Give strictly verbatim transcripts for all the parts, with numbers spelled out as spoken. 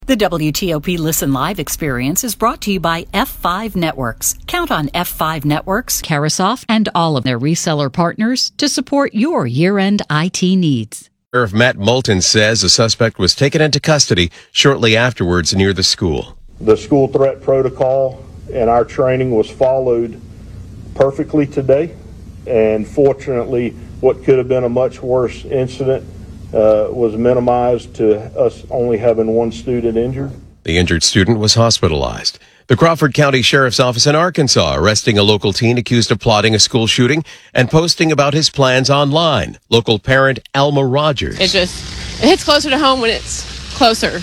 The W T O P Listen Live experience is brought to you by F five Networks. Count on F five Networks, Carasoft, and all of their reseller partners to support your year-end I T needs. Sheriff Matt Moulton says a suspect was taken into custody shortly afterwards near the school. The school threat protocol and our training was followed perfectly today, and fortunately what could have been a much worse incident uh, was minimized to us only having one student injured. The injured student was hospitalized. The Crawford County Sheriff's Office in Arkansas arresting a local teen accused of plotting a school shooting and posting about his plans online. Local parent Alma Rogers. It just it hits closer to home when it's closer.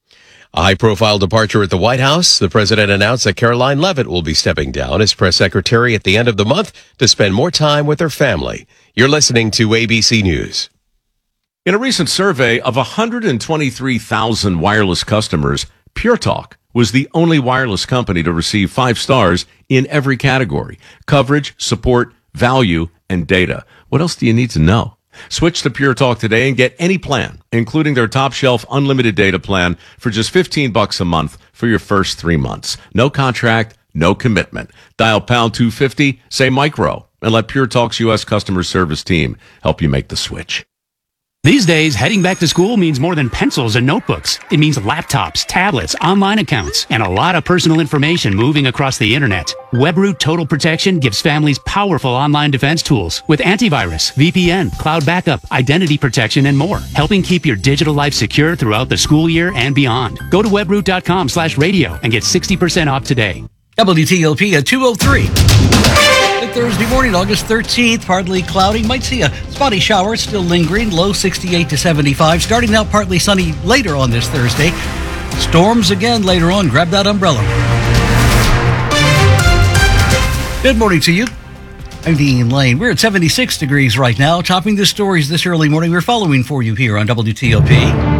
A high-profile departure at the White House. The president announced that Caroline Leavitt will be stepping down as press secretary at the end of the month to spend more time with her family. You're listening to A B C News. In a recent survey of one hundred twenty-three thousand wireless customers, Pure Talk was the only wireless company to receive five stars in every category: coverage, support, value, and data. What else do you need to know? Switch to Pure Talk today and get any plan, including their top shelf unlimited data plan for just fifteen bucks a month for your first three months. No contract, no commitment. Dial pound two fifty, say micro, and let Pure Talk's U S customer service team help you make the switch. These days, heading back to school means more than pencils and notebooks. It means laptops, tablets, online accounts, and a lot of personal information moving across the internet. WebRoot Total Protection gives families powerful online defense tools with antivirus, V P N, cloud backup, identity protection, and more, helping keep your digital life secure throughout the school year and beyond. Go to webroot.com slash radio and get sixty percent off today. W T O P at two oh three. Thursday morning, August thirteenth, partly cloudy. Might see a spotty shower still lingering. Low sixty-eight to seventy-five. Starting out partly sunny later on this Thursday. Storms again later on. Grab that umbrella. Good morning to you. I'm Dean Lane. We're at seventy-six degrees right now. Topping the stories this early morning we're following for you here on W T O P.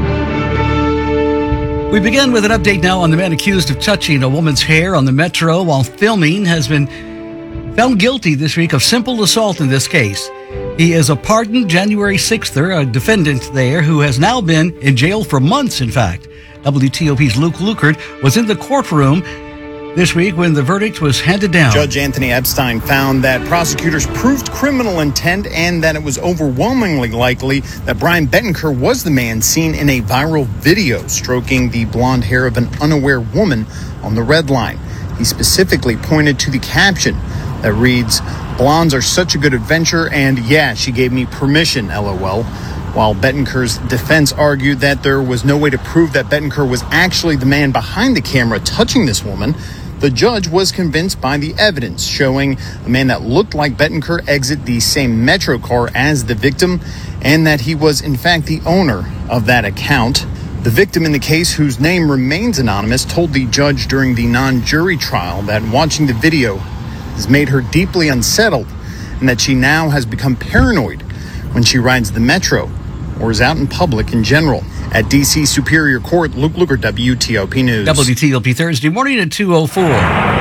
We begin with an update now on the man accused of touching a woman's hair on the Metro while filming has been found guilty this week of simple assault in this case. He is a pardoned January sixth-er, a defendant there who has now been in jail for months, in fact. W T O P's Luke Lukert was in the courtroom this week when the verdict was handed down. Judge Anthony Epstein found that prosecutors proved criminal intent and that it was overwhelmingly likely that Brian Bettenker was the man seen in a viral video stroking the blonde hair of an unaware woman on the red line. He specifically pointed to the caption that reads, "Blondes are such a good adventure, and yeah, she gave me permission, LOL." While Bettenker's defense argued that there was no way to prove that Bettenker was actually the man behind the camera touching this woman, the judge was convinced by the evidence showing a man that looked like Bettenker exit the same Metro car as the victim, and that he was in fact the owner of that account. The victim in the case, whose name remains anonymous, told the judge during the non-jury trial that watching the video has made her deeply unsettled and that she now has become paranoid when she rides the Metro or is out in public in general. At D C Superior Court, Luke Lukert, W T O P News. W T O P Thursday morning at two oh four.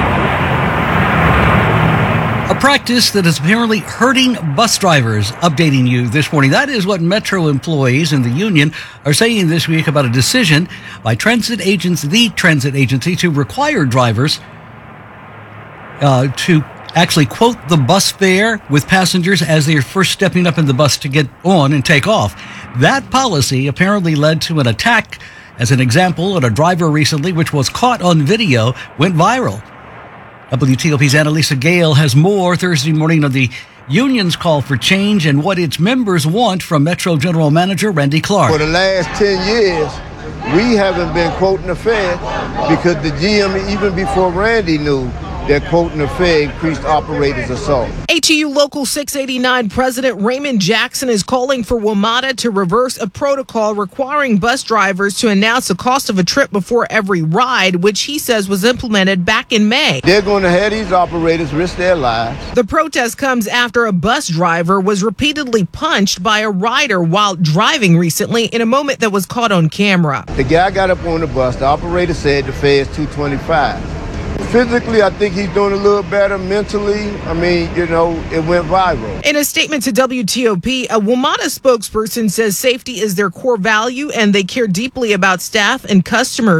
A practice that is apparently hurting bus drivers, updating you this morning. That is what Metro employees in the union are saying this week about a decision by transit agents, the transit agency, to require drivers Uh, to actually quote the bus fare with passengers as they are first stepping up in the bus to get on and take off. That policy apparently led to an attack. As an example, at a driver recently, which was caught on video, went viral. W T O P's Annalisa Gale has more Thursday morning on the union's call for change and what its members want from Metro General Manager Randy Clark. For the last ten years, we haven't been quoting the fare because the G M, even before Randy knew, that quoting the fare increased operators' assault. A T U Local six eighty-nine President Raymond Jackson is calling for WMATA to reverse a protocol requiring bus drivers to announce the cost of a trip before every ride, which he says was implemented back in May. They're going to have these operators risk their lives. The protest comes after a bus driver was repeatedly punched by a rider while driving recently in a moment that was caught on camera. The guy got up on the bus. The operator said the fare is two twenty-five. Physically, I think he's doing a little better. Mentally, I mean, you know, it went viral. In a statement to W T O P, a WMATA spokesperson says safety is their core value and they care deeply about staff and customers.